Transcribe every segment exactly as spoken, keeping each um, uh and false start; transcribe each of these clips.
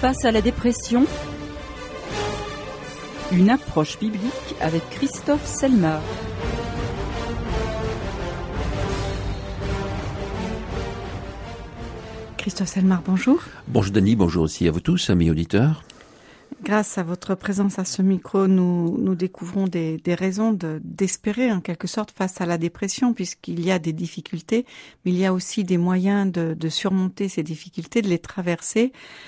Face à la dépression, une approche biblique avec Christophe Selmar. Christophe Selmar, bonjour. Bonjour Denis, bonjour aussi à vous tous, amis auditeurs. Grâce à votre présence à ce micro, nous, nous découvrons des, des raisons de, d'espérer en quelque sorte face à la dépression, puisqu'il y a des difficultés, mais il y a aussi des moyens de, de surmonter ces difficultés, de les traverser,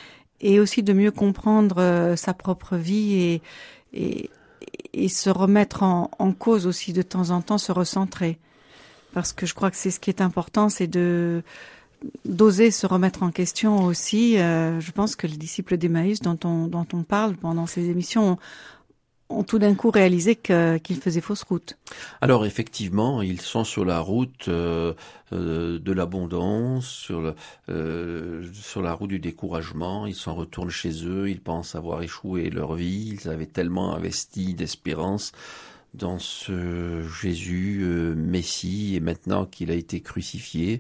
et aussi de mieux comprendre euh, sa propre vie et, et, et se remettre en, en cause aussi de temps en temps, se recentrer. Parce que je crois que c'est ce qui est important, c'est de... d'oser se remettre en question aussi. Euh, je pense que les disciples d'Emmaüs dont on, dont on parle pendant ces émissions ont, ont tout d'un coup réalisé que, qu'ils faisaient fausse route. Alors effectivement, ils sont sur la route euh, euh, de l'abondance, sur, le, euh, sur la route du découragement. Ils s'en retournent chez eux, ils pensent avoir échoué leur vie. Ils avaient tellement investi d'espérance dans ce Jésus euh, Messie, et maintenant qu'il a été crucifié,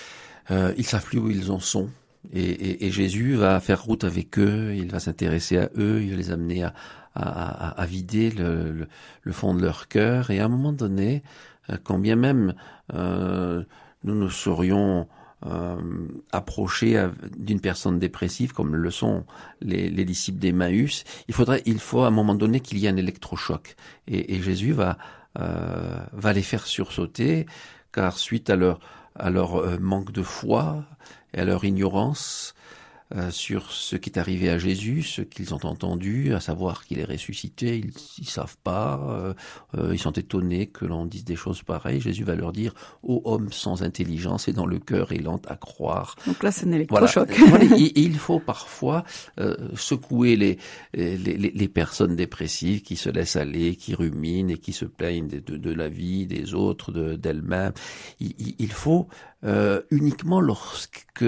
Euh, ils savent plus où ils en sont, et, et, et Jésus va faire route avec eux. Il va s'intéresser à eux, il va les amener à, à, à, à vider le, le, le fond de leur cœur. Et à un moment donné, euh, quand bien même euh, nous nous serions euh, approchés d'une personne dépressive, comme le sont les, les disciples d'Emmaüs, il faudrait, il faut à un moment donné qu'il y ait un électrochoc. Et, et Jésus va euh, va les faire sursauter, car suite à leur à leur euh, manque de foi et à leur ignorance euh, sur ce qui est arrivé à Jésus, ce qu'ils ont entendu, à savoir qu'il est ressuscité, ils, ils savent pas, euh, euh, ils sont étonnés que l'on dise des choses pareilles. Jésus va leur dire: ô homme sans intelligence et dans le cœur et lent à croire. Donc là, c'est un électrochoc. Voilà. Voilà. il, il faut parfois euh, secouer les, les, les, les personnes dépressives qui se laissent aller, qui ruminent et qui se plaignent de, de, de la vie, des autres, de, d'elles-mêmes. Il, il, il faut euh, uniquement lorsque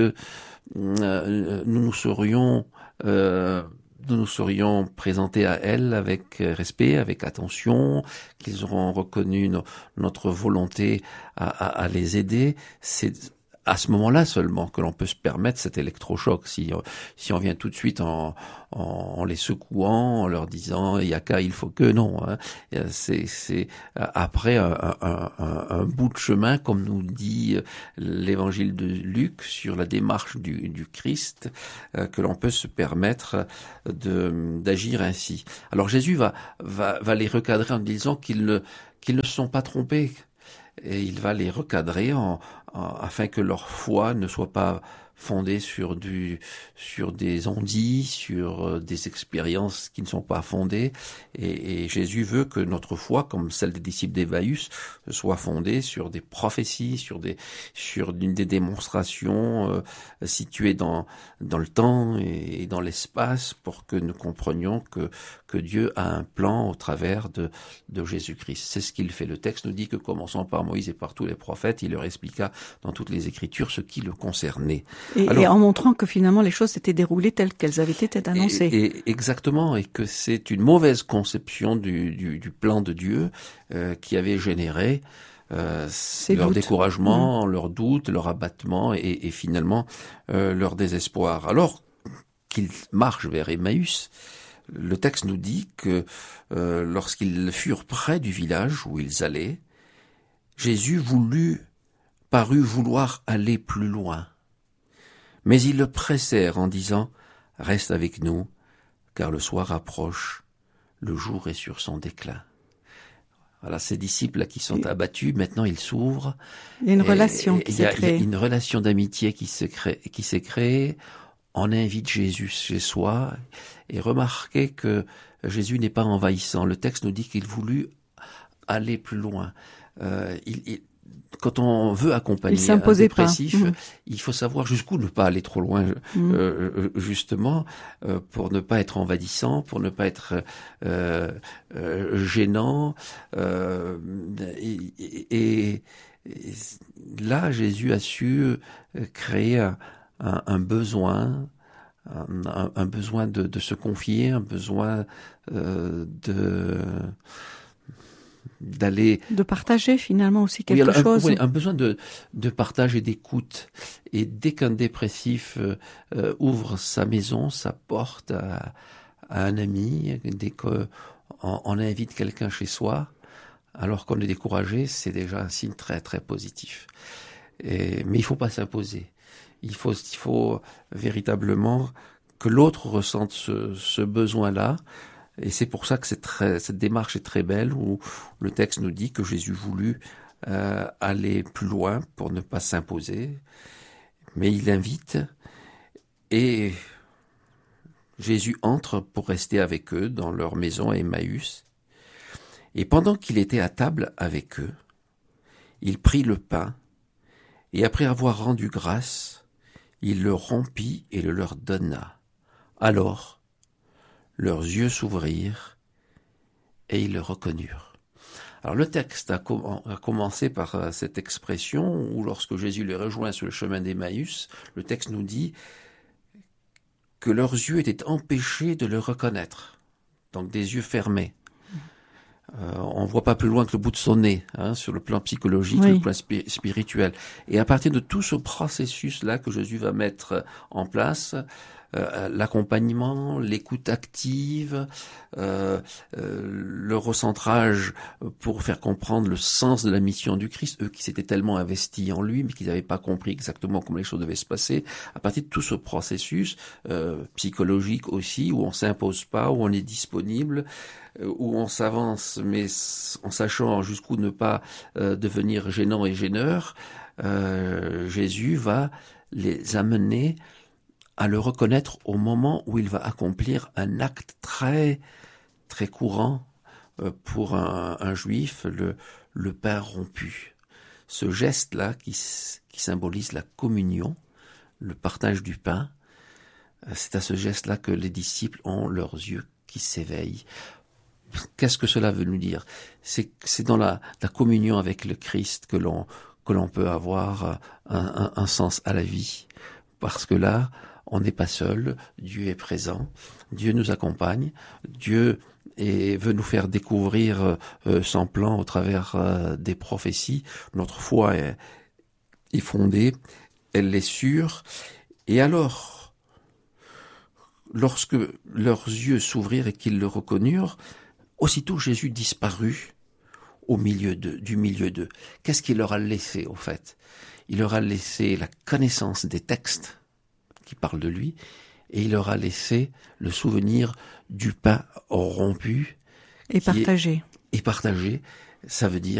Euh, nous nous serions euh, nous nous serions présentés à elles avec respect, avec attention, qu'ils auront reconnu no, notre volonté à, à, à les aider. C'est à ce moment-là seulement que l'on peut se permettre cet électrochoc. Si, si on vient tout de suite en, en, en les secouant, en leur disant il y a qu'à, il faut que, non. Hein. C'est, c'est après un, un, un, un bout de chemin, comme nous dit l'évangile de Luc sur la démarche du, du Christ, que l'on peut se permettre de, d'agir ainsi. Alors Jésus va, va, va les recadrer en disant qu'ils ne, qu'ils ne se sont pas trompés. Et il va les recadrer en, en, afin que leur foi ne soit pas fondée sur du sur des ondits, sur euh, des expériences qui ne sont pas fondées. Et, et Jésus veut que notre foi, comme celle des disciples d'Emmaüs, soit fondée sur des prophéties, sur des sur une des démonstrations euh, situées dans dans le temps et, et dans l'espace, pour que nous comprenions que que Dieu a un plan au travers de de Jésus-Christ. C'est ce qu'il fait. Le texte nous dit que, commençant par Moïse et par tous les prophètes, il leur expliqua dans toutes les Écritures ce qui le concernait. Et, Alors, et en montrant que finalement les choses s'étaient déroulées telles qu'elles avaient été annoncées. Et, et exactement, et que c'est une mauvaise conception du, du, du plan de Dieu euh, qui avait généré euh, leur doutes. découragement, mmh. leur doute, leur abattement et, et finalement euh, leur désespoir. Alors qu'ils marchent vers Emmaüs, le texte nous dit que euh, lorsqu'ils furent près du village où ils allaient, Jésus voulut, parut vouloir aller plus loin. Mais ils le pressèrent en disant: reste avec nous, car le soir approche, le jour est sur son déclin. Voilà, ces disciples-là qui sont abattus, maintenant ils s'ouvrent. Il y a une relation qui s'est créée. Il y a une relation d'amitié qui s'est créée, qui s'est créée. On invite Jésus chez soi, et remarquez que Jésus n'est pas envahissant. Le texte nous dit qu'il voulut aller plus loin. Euh, il, il, quand on veut accompagner un dépressif, mmh. il faut savoir jusqu'où ne pas aller trop loin, mmh. euh, justement, euh, pour ne pas être envahissant, pour ne pas être euh, euh, gênant. Euh, et, et, et là, Jésus a su créer un, un, un besoin, un, un besoin de, de se confier, un besoin euh, de d'aller... De partager finalement aussi quelque oui, alors, chose. Un, oui, un besoin de, de partage et d'écoute. Et dès qu'un dépressif euh, euh, ouvre sa maison, sa porte à, à un ami, dès qu'on on invite quelqu'un chez soi, alors qu'on est découragé, c'est déjà un signe très très positif. Et, mais il faut pas s'imposer. Il faut, il faut véritablement que l'autre ressente ce, ce besoin-là. Et c'est pour ça que c'est très, cette démarche est très belle, où le texte nous dit que Jésus voulut euh, aller plus loin pour ne pas s'imposer. Mais il invite, et Jésus entre pour rester avec eux dans leur maison à Emmaüs. Et pendant qu'il était à table avec eux, il prit le pain, et après avoir rendu grâce, il le rompit et le leur donna. Alors, leurs yeux s'ouvrirent, et ils le reconnurent. Alors le texte a, com- a commencé par euh, cette expression, où lorsque Jésus les rejoint sur le chemin d'Emmaüs, le texte nous dit que leurs yeux étaient empêchés de le reconnaître, donc des yeux fermés. Euh, on voit pas plus loin que le bout de son nez, hein, sur le plan psychologique, oui. Le plan spi- spirituel. Et à partir de tout ce processus-là que Jésus va mettre en place, euh, l'accompagnement, l'écoute active, euh, euh, le recentrage pour faire comprendre le sens de la mission du Christ, eux qui s'étaient tellement investis en lui, mais qui n'avaient pas compris exactement comment les choses devaient se passer. À partir de tout ce processus euh, psychologique aussi, où on s'impose pas, où on est disponible, où on s'avance, mais en sachant jusqu'où ne pas euh, devenir gênant et gêneur, euh, Jésus va les amener à le reconnaître au moment où il va accomplir un acte très très courant euh, pour un, un juif, le, le pain rompu. Ce geste-là qui, qui symbolise la communion, le partage du pain, euh, c'est à ce geste-là que les disciples ont leurs yeux qui s'éveillent. Qu'est-ce que cela veut nous dire ? C'est, c'est dans la, la communion avec le Christ que l'on, que l'on peut avoir un, un, un sens à la vie. Parce que là, on n'est pas seul, Dieu est présent, Dieu nous accompagne, Dieu est, veut nous faire découvrir euh, son plan au travers euh, des prophéties. Notre foi est, est fondée, elle est sûre. Et alors, lorsque leurs yeux s'ouvrirent et qu'ils le reconnurent, aussitôt Jésus disparut au milieu d'eux, du milieu d'eux. Qu'est-ce qu'il leur a laissé au fait ? Il leur a laissé la connaissance des textes qui parlent de lui, et il leur a laissé le souvenir du pain rompu et partagé. Est, et partagé, ça veut dire